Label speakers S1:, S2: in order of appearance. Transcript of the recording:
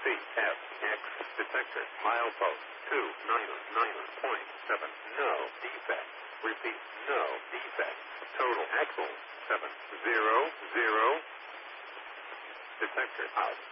S1: CFX detector. Milepost 299.7. No defect. Repeat, no defect. Total axle 700. Detector out.